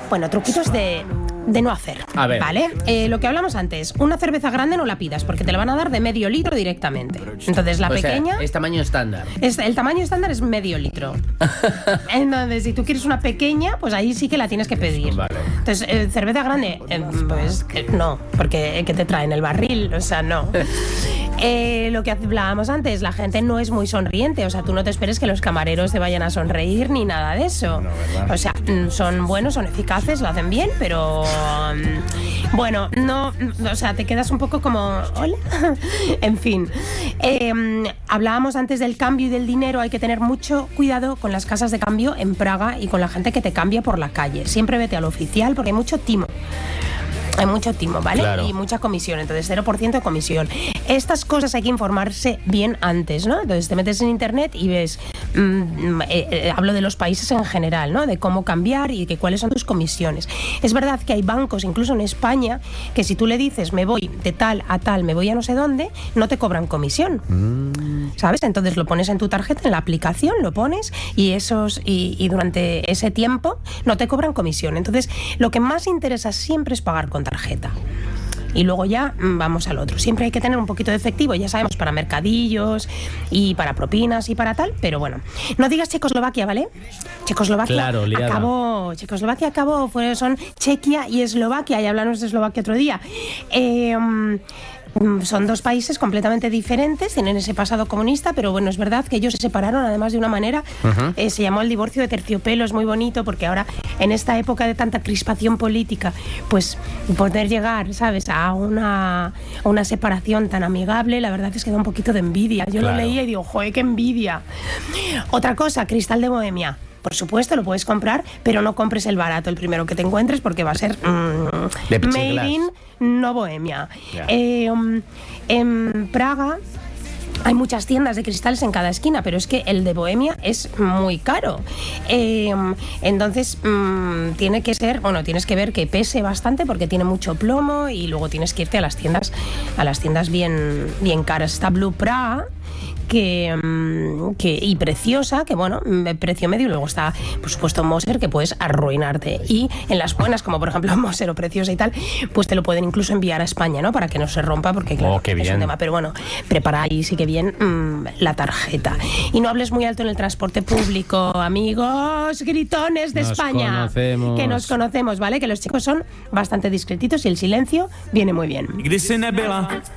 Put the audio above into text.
Bueno, truquitos de no hacer, A ver. ¿vale? Lo que hablamos antes, una cerveza grande no la pidas porque te la van a dar de medio litro directamente. Entonces la pequeña... es tamaño estándar. El tamaño estándar es medio litro. Entonces, si tú quieres una pequeña, pues ahí sí que la tienes que pedir. Vale. Entonces, cerveza grande, pues no, porque ¿qué te traen? El barril, o sea, no. Lo que hablábamos antes, la gente no es muy sonriente, o sea, tú no te esperes que los camareros te vayan a sonreír ni nada de eso. No, ¿verdad? O sea, son buenos, son eficaces, lo hacen bien, pero bueno, no, o sea, te quedas un poco como, hola. En fin, hablábamos antes del cambio y del dinero. Hay que tener mucho cuidado con las casas de cambio en Praga y con la gente que te cambia por la calle. Siempre vete al oficial porque hay mucho timo. Hay mucho timo, ¿vale? Claro. Y mucha comisión, entonces 0% de comisión. Estas cosas hay que informarse bien antes, ¿no? Entonces te metes en internet y ves, hablo de los países en general, ¿no? De cómo cambiar y de cuáles son tus comisiones. Es verdad que hay bancos, incluso en España, que si tú le dices, me voy de tal a tal, me voy a no sé dónde, no te cobran comisión. ¿Sabes? Entonces lo pones en tu tarjeta, en la aplicación, lo pones y durante ese tiempo no te cobran comisión. Entonces, lo que más interesa siempre es pagar con tarjeta. Y luego ya vamos al otro. Siempre hay que tener un poquito de efectivo, ya sabemos, para mercadillos y para propinas y para tal, pero bueno. No digas Checoslovaquia, ¿vale? Checoslovaquia Claro, liada. acabó, son Chequia y Eslovaquia, y hablamos de Eslovaquia otro día. Son dos países completamente diferentes, tienen ese pasado comunista, pero bueno, es verdad que ellos se separaron además de una manera, se llamó el divorcio de terciopelo. Es muy bonito porque ahora, en esta época de tanta crispación política, pues poder llegar, ¿sabes?, a una separación tan amigable, la verdad es que da un poquito de envidia. Yo Claro. lo leía y digo, joder, qué envidia. Otra cosa, Cristal de Bohemia. Por supuesto, lo puedes comprar, pero no compres el barato, el primero que te encuentres, porque va a ser De made Picheglas. in no Bohemia. Ya. En Praga hay muchas tiendas de cristales en cada esquina, pero es que el de Bohemia es muy caro. Entonces, tiene que ser, bueno, tienes que ver que pese bastante porque tiene mucho plomo, y luego tienes que irte a las tiendas bien caras. Está Blue Praga, y preciosa, que bueno, precio medio, y luego está, por supuesto, Moser, que puedes arruinarte. Y en las buenas, como por ejemplo Moser o Preciosa y tal, pues te lo pueden incluso enviar a España, ¿no? Para que no se rompa, porque claro, qué es bien. un tema. Pero bueno, prepara ahí sí que bien la tarjeta. Y no hables muy alto en el transporte público, amigos gritones de España. Conocemos. Que nos conocemos, ¿vale? Que los chicos son bastante discretitos y el silencio viene muy bien. Když si nebyla